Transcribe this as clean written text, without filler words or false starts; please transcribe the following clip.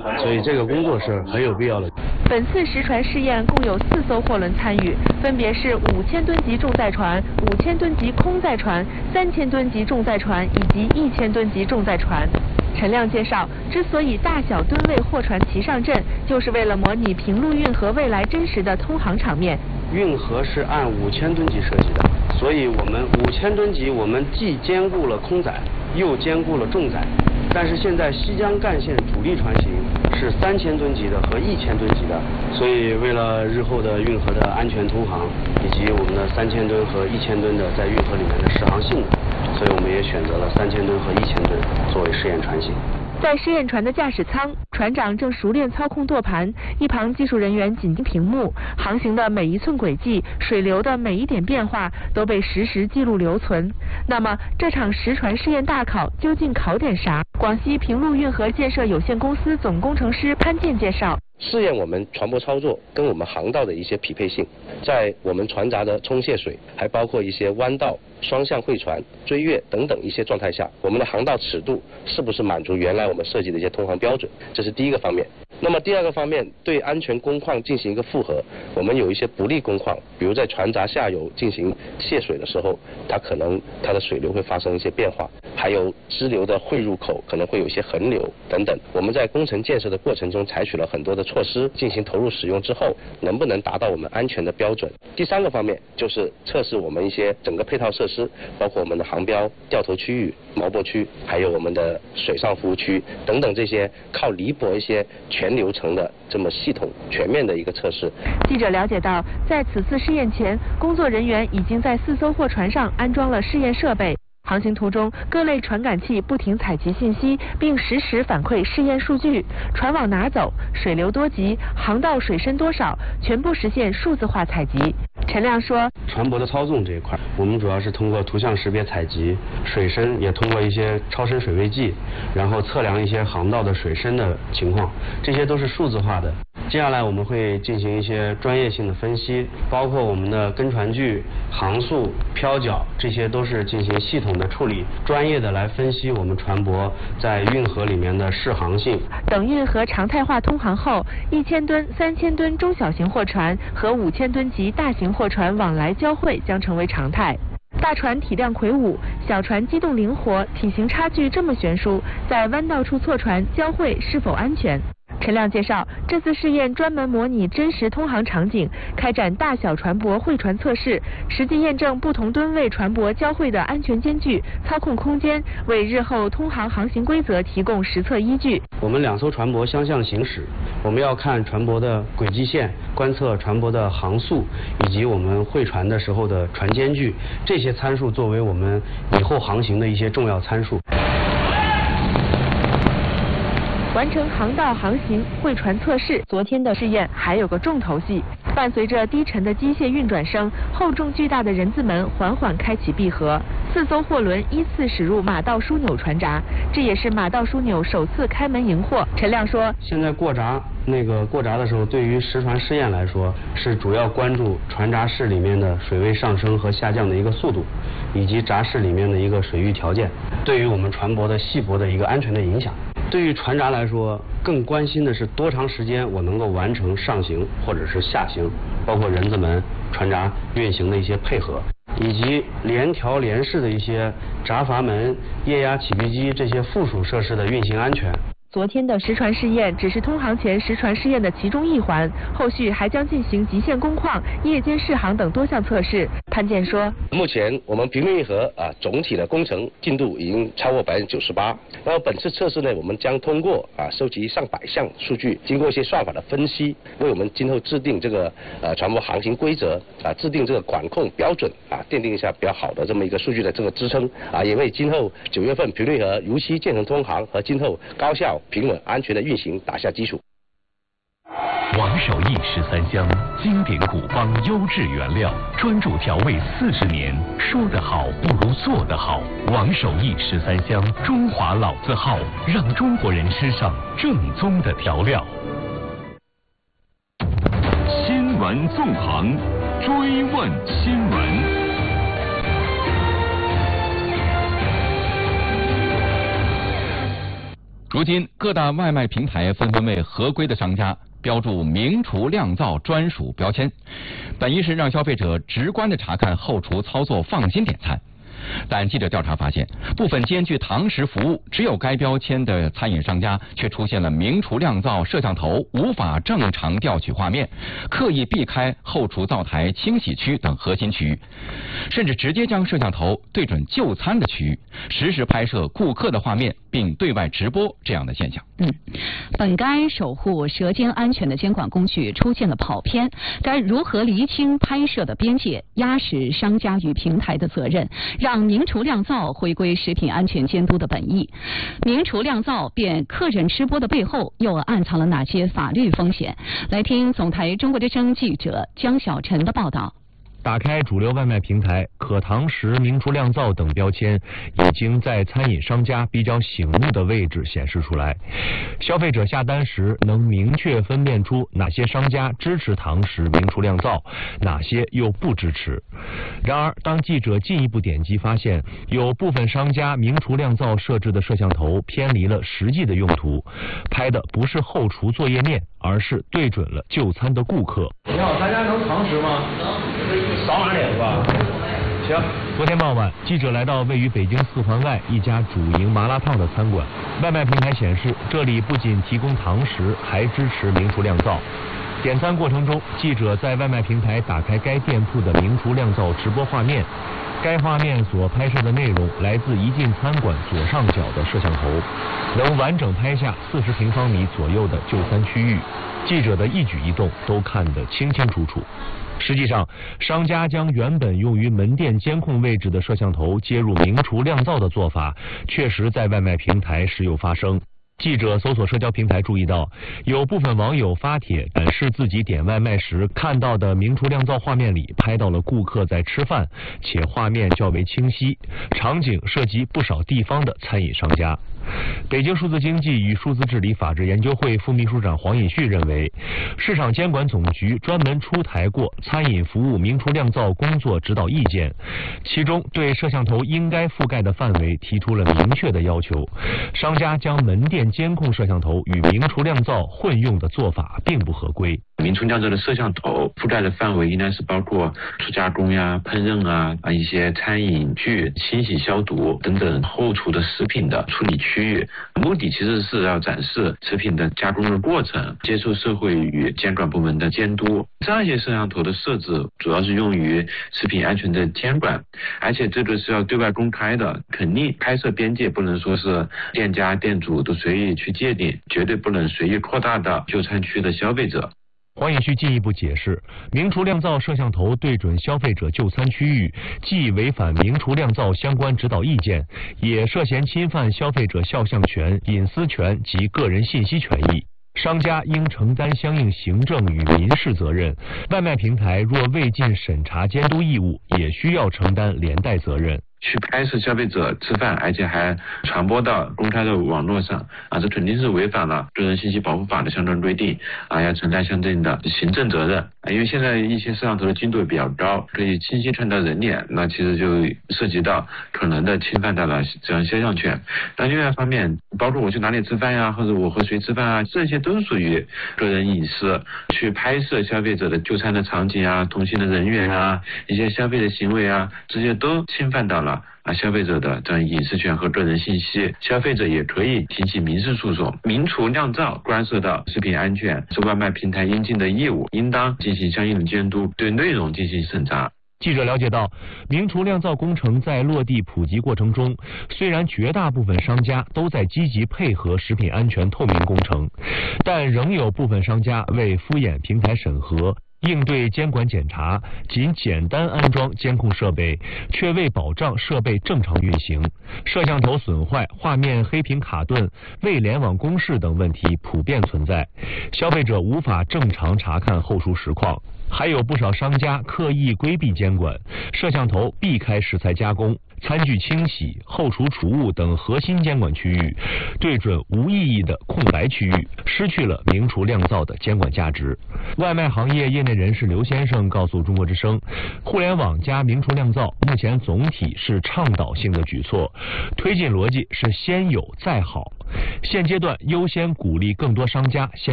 所以这个工作是很有必要的。 本次实船试验共有4艘货轮参与，分别是5000吨级重载船、5000吨级空载船、3000吨级重载船以及1000吨级重载船。陈亮介绍，之所以大小吨位货船齐上阵，就是为了模拟平陆运河未来真实的通航场面。 运河是按5000吨级设计的，所以我们5000吨级我们既兼顾了空载，又兼顾了重载。但是现在西江干线主力船型是3000吨级的和1000吨级的，所以为了日后的运河的安全通航，以及我们的3000吨和1000吨的在运河里面的适航性能，所以我们也选择了3000吨和1000吨作为试验船型。 在试验船的驾驶舱，船长正熟练操控舵盘，一旁技术人员紧盯屏幕，航行的每一寸轨迹、水流的每一点变化都被实时记录留存。那么，这场实船试验大考究竟考点啥？广西平陆运河建设有限公司总工程师潘健介绍。 试验我们船舶操作跟我们航道的一些匹配性，在我们船闸的冲卸水，还包括一些弯道、双向会船、追月等等一些状态下，我们的航道尺度是不是满足原来我们设计的一些通航标准，这是第一个方面。那么第二个方面，对安全工况进行一个复核，我们有一些不利工况，比如在船闸下游进行泄水的时候，它的水流会发生一些变化，还有支流的汇入口可能会有一些横流等等。我们在工程建设的过程中采取了很多的措施，进行投入使用之后，能不能达到我们安全的标准？第三个方面就是测试我们一些整个配套设施，包括我们的航标、掉头区域、锚泊区，还有我们的水上服务区等等这些靠离泊一些全流程的这么系统全面的一个测试。 记者了解到，在此次试验前，工作人员已经在4艘货船上安装了试验设备。航行途中，各类传感器不停采集信息，并实时反馈试验数据。船往哪走，水流多急，航道水深多少，全部实现数字化采集。陈亮说， 船舶的操纵这一块，我们主要是通过图像识别采集，水深也通过一些超深水位计，然后测量一些航道的水深的情况，这些都是数字化的。接下来我们会进行一些专业性的分析，包括我们的跟船距、航速、漂角，这些都是进行系统的处理，专业的来分析我们船舶在运河里面的适航性。 等运河常态化通航后，1000吨、3000吨中小型货船和5000吨级大型货船往来交汇将成为常态。大船体量魁梧，小船机动灵活，体型差距这么悬殊，在弯道处错船交汇是否安全？陈亮介绍，这次试验专门模拟真实通航场景，开展大小船舶会船测试，实际验证不同吨位船舶交汇的安全间距、操控空间，为日后通航航行规则提供实测依据。 我们2艘船舶相向行驶，我们要看船舶的轨迹线，观测船舶的航速，以及我们会船的时候的船间距，这些参数作为我们以后航行的一些重要参数。 完成航道航行会船测试，昨天的试验还有个重头戏。伴随着低沉的机械运转声，厚重巨大的人字门缓缓开启闭合，4艘货轮依次驶入马道枢纽船闸，这也是马道枢纽首次开门迎货。陈亮说， 现在过闸的时候，对于实船试验来说，是主要关注船闸室里面的水位上升和下降的一个速度，以及闸室里面的一个水域条件，对于我们船舶的细泊的一个安全的影响。对于船闸来说，更关心的是多长时间我能够完成上行或者是下行，包括人字门、船闸运行的一些配合，以及联调联式的一些闸阀门、液压起闭机这些附属设施的运行安全。 昨天的实船试验只是通航前实船试验的其中一环，后续还将进行极限工况、夜间试航等多项测试。潘健说， 目前我们平陆运河总体的工程进度已经超过98%。然后本次测试呢，我们将通过收集上百项数据，经过一些算法的分析，为我们今后制定这个船舶航行规则制定这个管控标准奠定一下比较好的这么一个数据的这个支撑也为今后9月份平陆运河如期建成通航和今后高效平稳安全的运行打下基础。 王守义13香，经典古方优质原料，专注调味40年。说得好不如做得好。王守义13香，中华老字号，让中国人吃上正宗的调料。新闻纵横，追问新闻。 如今各大外卖平台纷纷为合规的商家标注明厨亮灶专属标签，本意是让消费者直观地查看后厨操作，放心点餐。但记者调查发现，部分兼具堂食服务只有该标签的餐饮商家却出现了明厨亮灶摄像头无法正常调取画面，刻意避开后厨灶台、清洗区等核心区域，甚至直接将摄像头对准就餐的区域，实时拍摄顾客的画面并对外直播这样的现象。 本该守护舌尖安全的监管工具出现了跑偏，该如何厘清拍摄的边界，压实商家与平台的责任，让明厨亮灶回归食品安全监督的本意？明厨亮灶变客人吃播的背后又暗藏了哪些法律风险？来听总台中国之声记者江小晨的报道。 打开主流外卖平台，可堂食、明厨亮灶等标签已经在餐饮商家比较醒目的位置显示出来。消费者下单时能明确分辨出哪些商家支持堂食、明厨亮灶，哪些又不支持。然而，当记者进一步点击发现，有部分商家明厨亮灶设置的摄像头偏离了实际的用途，拍的不是后厨作业面，而是对准了就餐的顾客。 你好，大家能堂食吗？能，扫码点是吧？行。 昨天傍晚，记者来到位于北京四环外一家主营麻辣烫的餐馆，外卖平台显示，这里不仅提供堂食，还支持明厨亮灶。点餐过程中，记者在外卖平台打开该店铺的明厨亮灶直播画面，该画面所拍摄的内容来自一进餐馆左上角的摄像头，能完整拍下40平方米左右的就餐区域，记者的一举一动都看得清清楚楚。实际上，商家将原本用于门店监控位置的摄像头接入明厨亮灶的做法，确实在外卖平台时有发生。记者搜索社交平台注意到，有部分网友发帖展示自己点外卖时看到的明厨亮灶画面里拍到了顾客在吃饭，且画面较为清晰，场景涉及不少地方的餐饮商家。北京数字经济与数字治理法治研究会副秘书长黄尹旭认为，市场监管总局专门出台过餐饮服务明厨亮灶工作指导意见，其中对摄像头应该覆盖的范围提出了明确的要求。商家将门店监控摄像头与明厨亮灶混用的做法并不合规。 明厨亮灶的摄像头覆盖的范围应该是包括初加工呀、烹饪啊、一些餐饮具、清洗消毒等等后厨的食品的处理区域。目的其实是要展示食品的加工的过程，接受社会与监管部门的监督。这样一些摄像头的设置主要是用于食品安全的监管，而且这个是要对外公开的，肯定拍摄边界不能说是店家店主都随意去界定，绝对不能随意扩大到就餐区的消费者。 黄尹旭进一步解释，明厨亮灶摄像头对准消费者就餐区域，既违反明厨亮灶相关指导意见，也涉嫌侵犯消费者肖像权、隐私权及个人信息权益。商家应承担相应行政与民事责任，外卖平台若未尽审查监督义务，也需要承担连带责任。 去拍摄消费者吃饭，而且还传播到公开的网络上这肯定是违反了个人信息保护法的相关规定要承担相应的行政责任。因为现在一些摄像头的精度比较高，可以清晰看到人脸，那其实就涉及到可能的侵犯到了这样肖像权。那另外一方面，包括我去哪里吃饭呀，或者我和谁吃饭啊，这些都属于个人隐私。去拍摄消费者的就餐的场景啊、同行的人员啊、一些消费的行为啊，这些都侵犯到了消费者的这样隐私权和个人信息。消费者也可以提起民事诉讼。明厨亮灶关涉到食品安全，是外卖平台应尽的义务，应当进行相应的监督，对内容进行审查。 记者了解到，明厨亮灶工程在落地普及过程中，虽然绝大部分商家都在积极配合食品安全透明工程，但仍有部分商家为敷衍平台审核、应对监管检查，仅简单安装监控设备，却未保障设备正常运行，摄像头损坏、画面黑屏卡顿、未联网公示等问题普遍存在，消费者无法正常查看后厨实况。 还有不少商家刻意规避监管，摄像头避开食材加工、餐具清洗、后厨储物等核心监管区域，对准无意义的空白区域，失去了明厨亮灶的监管价值。外卖行业业内人士刘先生告诉中国之声，互联网加明厨亮灶目前总体是倡导性的举措，推进逻辑是先有再好，现阶段优先鼓励更多商家先